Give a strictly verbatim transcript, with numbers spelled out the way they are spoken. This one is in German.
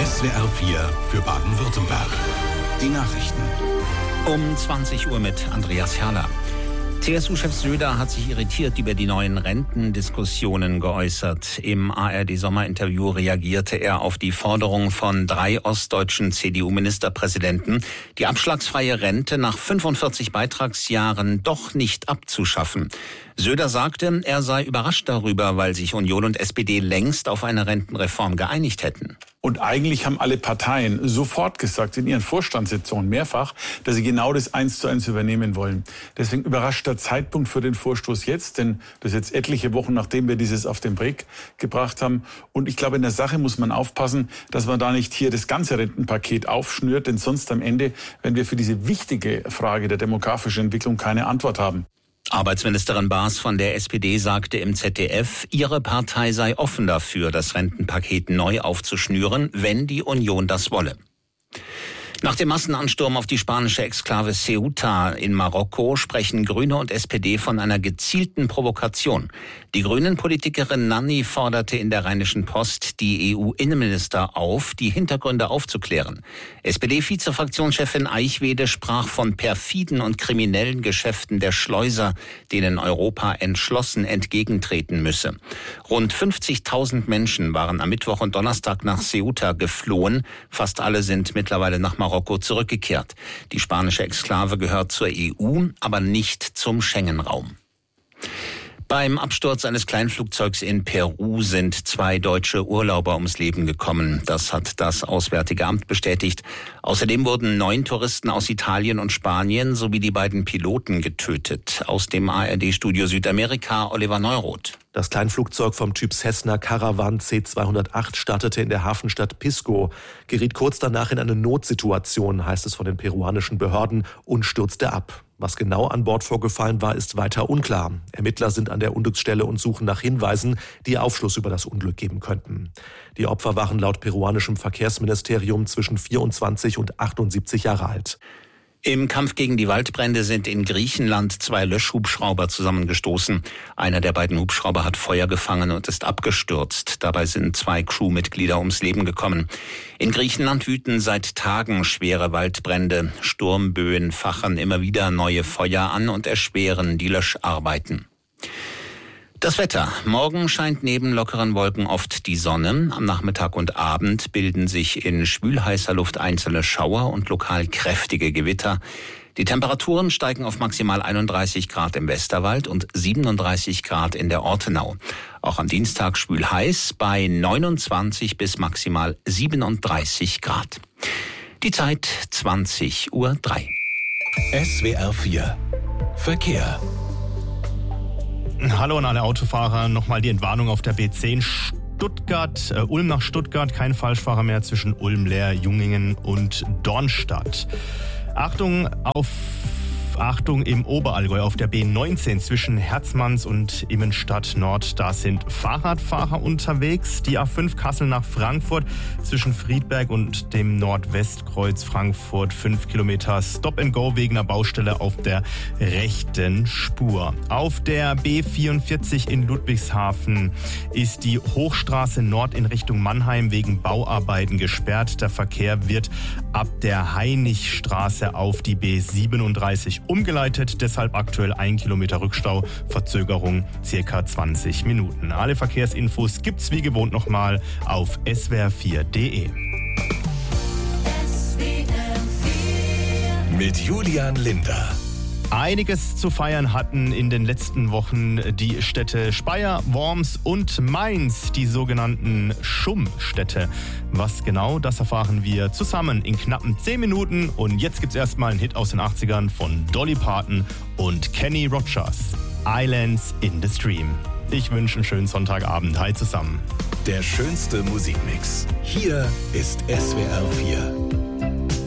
S W R vier für Baden-Württemberg. Die Nachrichten. Um zwanzig Uhr mit Andreas Herrler. C S U-Chef Söder hat sich irritiert über die neuen Rentendiskussionen geäußert. Im A R D-Sommerinterview reagierte er auf die Forderung von drei ostdeutschen C D U-Ministerpräsidenten, die abschlagsfreie Rente nach fünfundvierzig Beitragsjahren doch nicht abzuschaffen. Söder sagte, er sei überrascht darüber, weil sich Union und S P D längst auf eine Rentenreform geeinigt hätten. Und eigentlich haben alle Parteien sofort gesagt, in ihren Vorstandssitzungen mehrfach, dass sie genau das eins zu eins übernehmen wollen. Deswegen überrascht der Zeitpunkt für den Vorstoß jetzt, denn das ist jetzt etliche Wochen, nachdem wir dieses auf den Weg gebracht haben. Und ich glaube, in der Sache muss man aufpassen, dass man da nicht hier das ganze Rentenpaket aufschnürt, denn sonst am Ende, wenn wir für diese wichtige Frage der demografischen Entwicklung keine Antwort haben. Arbeitsministerin Baas von der S P D sagte im Z D F, ihre Partei sei offen dafür, das Rentenpaket neu aufzuschnüren, wenn die Union das wolle. Nach dem Massenansturm auf die spanische Exklave Ceuta in Marokko sprechen Grüne und S P D von einer gezielten Provokation. Die Grünen-Politikerin Nanni forderte in der Rheinischen Post die E U-Innenminister auf, die Hintergründe aufzuklären. S P D-Vizefraktionschefin Eichwede sprach von perfiden und kriminellen Geschäften der Schleuser, denen Europa entschlossen entgegentreten müsse. Rund fünfzigtausend Menschen waren am Mittwoch und Donnerstag nach Ceuta geflohen. Fast alle sind mittlerweile nach Marokko zurückgekehrt. Die spanische Exklave gehört zur E U, aber nicht zum Schengen-Raum. Beim Absturz eines Kleinflugzeugs in Peru sind zwei deutsche Urlauber ums Leben gekommen. Das hat das Auswärtige Amt bestätigt. Außerdem wurden neun Touristen aus Italien und Spanien sowie die beiden Piloten getötet. Aus dem A R D-Studio Südamerika, Oliver Neuroth. Das Kleinflugzeug vom Typ Cessna Caravan C zweihundertacht startete in der Hafenstadt Pisco, geriet kurz danach in eine Notsituation, heißt es von den peruanischen Behörden, und stürzte ab. Was genau an Bord vorgefallen war, ist weiter unklar. Ermittler sind an der Unglücksstelle und suchen nach Hinweisen, die Aufschluss über das Unglück geben könnten. Die Opfer waren laut peruanischem Verkehrsministerium zwischen vierundzwanzig und achtundsiebzig Jahre alt. Im Kampf gegen die Waldbrände sind in Griechenland zwei Löschhubschrauber zusammengestoßen. Einer der beiden Hubschrauber hat Feuer gefangen und ist abgestürzt. Dabei sind zwei Crewmitglieder ums Leben gekommen. In Griechenland wüten seit Tagen schwere Waldbrände. Sturmböen fachen immer wieder neue Feuer an und erschweren die Löscharbeiten. Das Wetter. Morgen scheint neben lockeren Wolken oft die Sonne. Am Nachmittag und Abend bilden sich in schwülheißer Luft einzelne Schauer und lokal kräftige Gewitter. Die Temperaturen steigen auf maximal einunddreißig Grad im Westerwald und siebenunddreißig Grad in der Ortenau. Auch am Dienstag schwülheiß bei neunundzwanzig bis maximal siebenunddreißig Grad. Die Zeit zwanzig Uhr drei. S W R vier Verkehr. Hallo an alle Autofahrer, nochmal die Entwarnung auf der B zehn Stuttgart, äh, Ulm nach Stuttgart, kein Falschfahrer mehr zwischen Ulm, Leer, Jungingen und Dornstadt. Achtung auf Achtung im Oberallgäu auf der B neunzehn zwischen Herzmanns und Immenstadt Nord. Da sind Fahrradfahrer unterwegs. Die A fünf Kassel nach Frankfurt zwischen Friedberg und dem Nordwestkreuz Frankfurt. Fünf Kilometer Stop and Go wegen einer Baustelle auf der rechten Spur. Auf der B vierundvierzig in Ludwigshafen ist die Hochstraße Nord in Richtung Mannheim wegen Bauarbeiten gesperrt. Der Verkehr wird ab der Heinichstraße auf die B siebenunddreißig umgeleitet, deshalb aktuell ein Kilometer Rückstau, Verzögerung circa zwanzig Minuten. Alle Verkehrsinfos gibt's wie gewohnt nochmal auf s w r vier punkt d e. Mit Julian Linder. Einiges zu feiern hatten in den letzten Wochen die Städte Speyer, Worms und Mainz, die sogenannten Schummstädte. Was genau, das erfahren wir zusammen in knappen zehn Minuten. Und jetzt gibt's erstmal einen Hit aus den achtzigern von Dolly Parton und Kenny Rogers. Islands in the Stream. Ich wünsche einen schönen Sonntagabend. Hi zusammen. Der schönste Musikmix. Hier ist S W R vier.